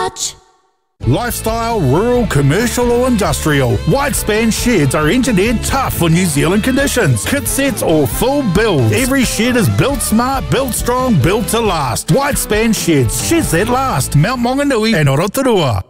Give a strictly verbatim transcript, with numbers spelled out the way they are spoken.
much. Lifestyle, rural, commercial or industrial, Whitespan sheds are engineered tough for New Zealand conditions. Kit sets or full builds. Every shed is built smart, built strong, built to last. Whitespan sheds, sheds that last. Mount Maunganui and Orotorua.